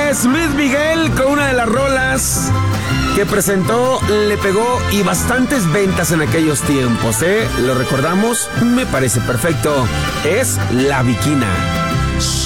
es Luis Miguel con una de las rolas que presentó, le pegó y bastantes ventas en aquellos tiempos, ¿eh? Lo recordamos, me parece perfecto. Es La Bikina.